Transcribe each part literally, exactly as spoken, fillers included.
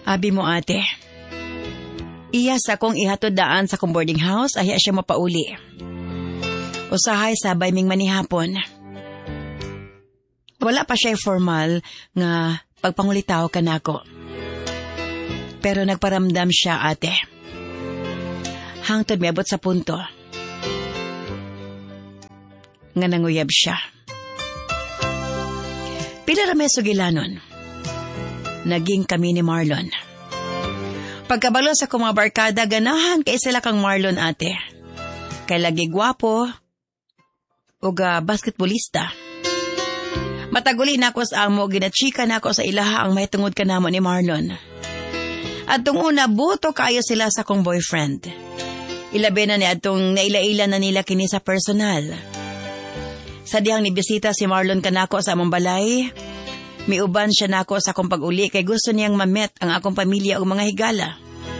Abi mo ate. Iya sa kong ihatod daan sa kong boarding house ay siya mapauli. Usahay sabay ming manihapon. Wala pa siya formal nga pagpangulitaw ka nako. Pero nagparamdam siya ate. Hangtod miabot sa punto nga nanguyab siya. Pila ra may sugilanon. Naging kami ni Marlon. Pagkabalo sa kumang barkada, ganahan kay sila kang Marlon ate. Kay lagi gwapo o ga basketballista. Mataguli na ako sa amo, ginachika na ako sa ilaha ang may tungod ka namo ni Marlon. At tung una, buto kaayo sila sa kong boyfriend. Ilabi na ni atong naila-ila na nila kini sa personal. Sa dihang nibisita si Marlon kanako sa among balay, miuban siya nako sa akong pag-uli kay gusto niyang mamet ang akong pamilya o mga higala.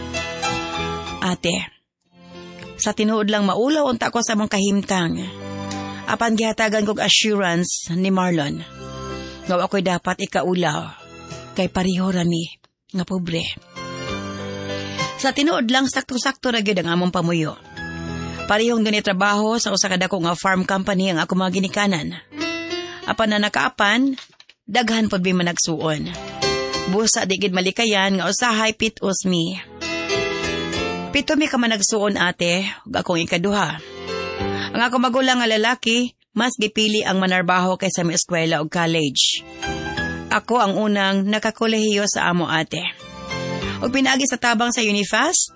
Ate, sa tinuod lang maulaw unta ko sa among kahimtang. Apan gihatagan kog assurance ni Marlon nga ako'y dapat ikaulaw kay pareho rami nga pobre. Sa tinuod lang sakto-sakto ra gyud ang among pamuyo. Parehong gani trabaho sa usa ka dako nga farm company ang ako mga ginikanan. Apan na nakaapan, daghan pod bi man nagsuon. Busa di gid malikayan nga usahay pitos mi. Pito mi ka man nagsuon ate, ug akong ikaduha. Ang ako magulang nga lalaki, mas gipili ang manarbaho kaysa mi eskwela o college. Ako ang unang nakakolehiyo sa amo ate. Ug pinagi sa tabang sa Unifast,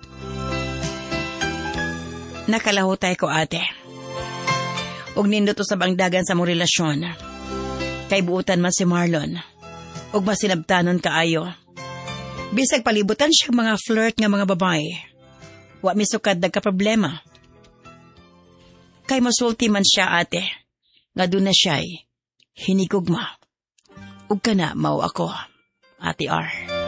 nakalahutay ko ate. Ug nindot sa bangdagan sa mong relasyon. Kay buutan man si Marlon. Ug masinabtanon kaayo. Bisag palibutan siya mga flirt nga mga babae. Wa misukad nagka problema. Kay masulti man siya ate. Nga doon na siya'y hinigugma. Ug kana mao ako, Ate R.